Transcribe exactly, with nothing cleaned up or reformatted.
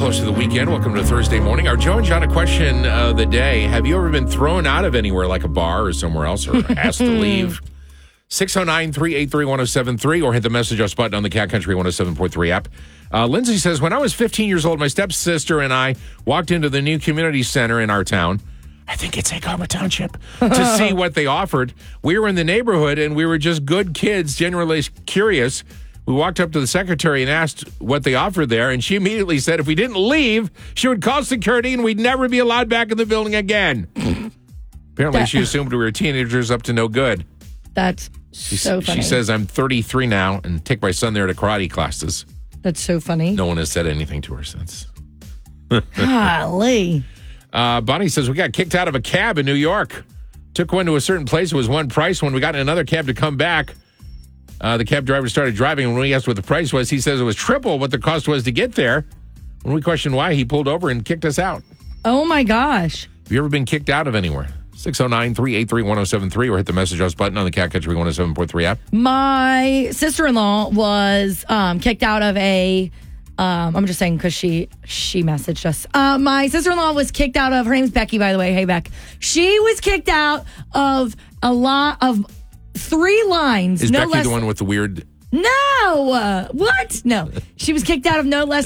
close to the weekend. Welcome to Thursday morning. Our Joe and John question of the day. Have you ever been thrown out of anywhere like a bar or somewhere else or asked to leave? six oh nine, three eight three, one oh seven three or hit the message us button on the Cat Country one oh seven point three app. Uh, Lindsay says, when I was fifteen years old, my stepsister and I walked into the new community center in our town. I think it's Egg Harbor Township, to see what they offered. We were in the neighborhood, and we were just good kids, generally curious. We walked up to the secretary and asked what they offered there, and she immediately said if we didn't leave, she would call security, and we'd never be allowed back in the building again. Apparently, That- she assumed we were teenagers up to no good. That's She, so funny. she says, I'm thirty-three now, and take my son there to karate classes. That's so funny. No one has said anything to her since. Golly. Uh, Bonnie says, we got kicked out of a cab in New York. Took one to a certain place. It was one price. When we got in another cab to come back, uh, the cab driver started driving. And when we asked what the price was, he says it was triple what the cost was to get there. When we questioned why, he pulled over and kicked us out. Oh, my gosh. Have you ever been kicked out of anywhere? six oh nine, three eight three, one oh seven three or hit the message us button on the Cat Country one oh seven point three app. My sister-in-law was um, kicked out of a... Um, I'm just saying because she she messaged us. Uh, my sister-in-law was kicked out of, her name's Becky, by the way. Hey, Beck. She was kicked out of a lot of three lines. Is no Becky less, the one with the weird... No. Uh, what? No. She was kicked out of no less